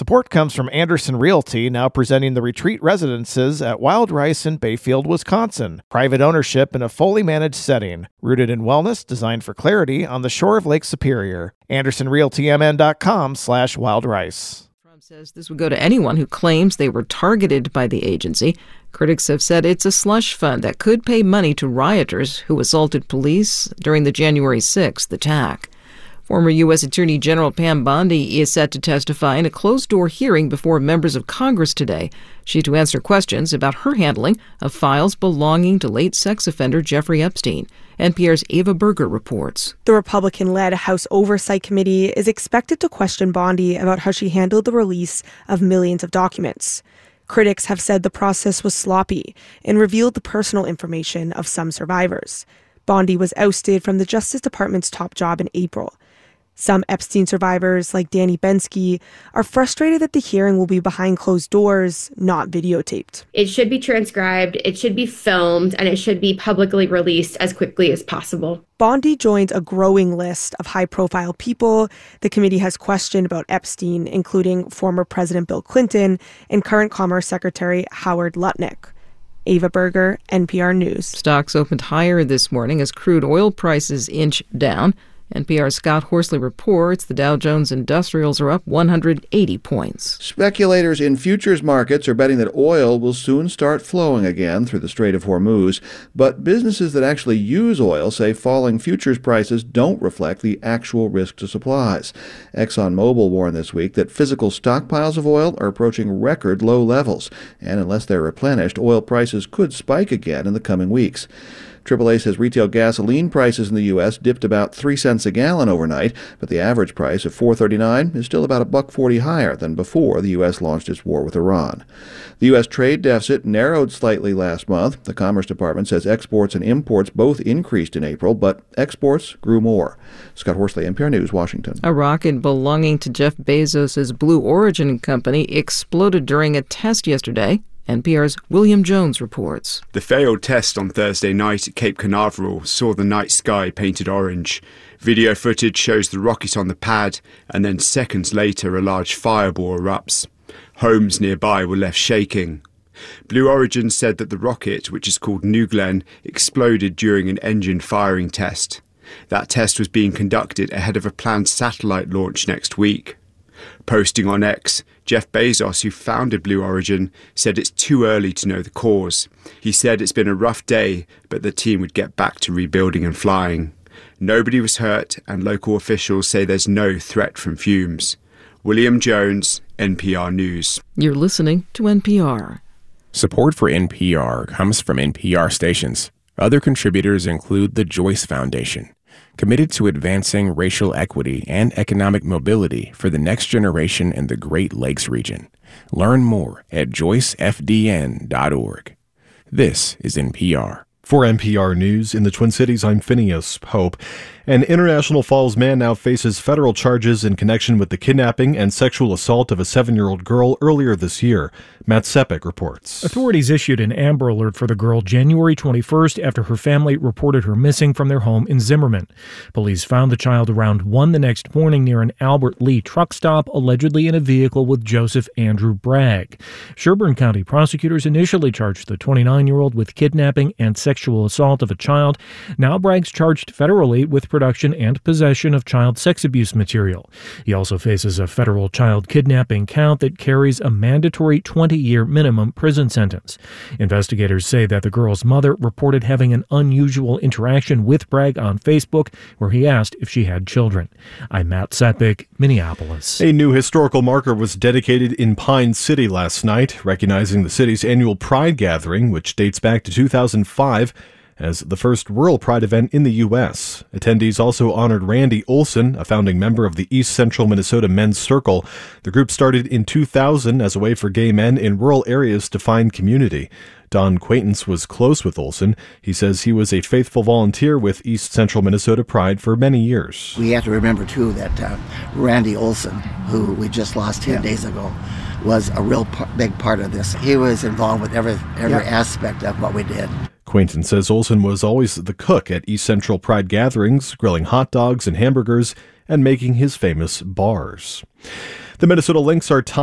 Support comes from Anderson Realty, now presenting the retreat residences at Wild Rice in Bayfield, Wisconsin. Private ownership in a fully managed setting, rooted in wellness, designed for clarity on the shore of Lake Superior. AndersonRealtyMN.com/wildrice. Trump says this would go to anyone who claims they were targeted by the agency. Critics have said it's a slush fund that could pay money to rioters who assaulted police during the January 6th attack. Former U.S. Attorney General Pam Bondi is set to testify in a closed-door hearing before members of Congress today. She's to answer questions about her handling of files belonging to late sex offender Jeffrey Epstein. NPR's Ava Berger reports. The Republican-led House Oversight Committee is expected to question Bondi about how she handled the release of millions of documents. Critics have said the process was sloppy and revealed the personal information of some survivors. Bondi was ousted from the Justice Department's top job in April. Some Epstein survivors, like Danny Bensky, are frustrated that the hearing will be behind closed doors, not videotaped. It should be transcribed, it should be filmed, and it should be publicly released as quickly as possible. Bondi joins a growing list of high-profile people the committee has questioned about Epstein, including former President Bill Clinton and current Commerce Secretary Howard Lutnick. Ava Berger, NPR News. Stocks opened higher this morning as crude oil prices inch down. NPR's Scott Horsley reports the Dow Jones Industrials are up 180 points. Speculators in futures markets are betting that oil will soon start flowing again through the Strait of Hormuz, but businesses that actually use oil say falling futures prices don't reflect the actual risk to supplies. ExxonMobil warned this week that physical stockpiles of oil are approaching record low levels, and unless they're replenished, oil prices could spike again in the coming weeks. AAA says retail gasoline prices in the U.S. dipped about 3 cents a gallon overnight, but the average price of $4.39 is still about $1.40 higher than before the U.S. launched its war with Iran. The U.S. trade deficit narrowed slightly last month. The Commerce Department says exports and imports both increased in April, but exports grew more. Scott Horsley, NPR News, Washington. A rocket belonging to Jeff Bezos' Blue Origin company exploded during a test yesterday. NPR's William Jones reports. The failed test on Thursday night at Cape Canaveral saw the night sky painted orange. Video footage shows the rocket on the pad, and then seconds later a large fireball erupts. Homes nearby were left shaking. Blue Origin said that the rocket, which is called New Glenn, exploded during an engine firing test. That test was being conducted ahead of a planned satellite launch next week. Posting on X, Jeff Bezos, who founded Blue Origin, said it's too early to know the cause. He said it's been a rough day, but the team would get back to rebuilding and flying. Nobody was hurt, and local officials say there's no threat from fumes. William Jones, NPR News. You're listening to NPR. Support for NPR comes from NPR stations. Other contributors include the Joyce Foundation, committed to advancing racial equity and economic mobility for the next generation in the Great Lakes region. Learn more at joycefdn.org. This is NPR. For NPR News in the Twin Cities, I'm Phineas Pope. An International Falls man now faces federal charges in connection with the kidnapping and sexual assault of a 7-year-old girl earlier this year. Matt Sepik reports. Authorities issued an Amber Alert for the girl January 21st after her family reported her missing from their home in Zimmerman. Police found the child around 1 the next morning near an Albert Lee truck stop, allegedly in a vehicle with Joseph Andrew Bragg. Sherburne County prosecutors initially charged the 29-year-old with kidnapping and sexual assault of a child. Now Bragg's charged federally with production and possession of child sex abuse material. He also faces a federal child kidnapping count that carries a mandatory 20-year minimum prison sentence. Investigators say that the girl's mother reported having an unusual interaction with Bragg on Facebook, where he asked if she had children. I'm Matt Sepik, Minneapolis. A new historical marker was dedicated in Pine City last night, recognizing the city's annual Pride Gathering, which dates back to 2005. As the first rural pride event in the U.S. Attendees also honored Randy Olson, a founding member of the East Central Minnesota Men's Circle. The group started in 2000 as a way for gay men in rural areas to find community. Don Quaintance was close with Olson. He says he was a faithful volunteer with East Central Minnesota Pride for many years. We have to remember, too, that Randy Olson, who we just lost 10 days ago, was a real big part of this. He was involved with every aspect of what we did. Quaintance says Olson was always the cook at East Central Pride gatherings, grilling hot dogs and hamburgers and making his famous bars. The Minnesota Lynx are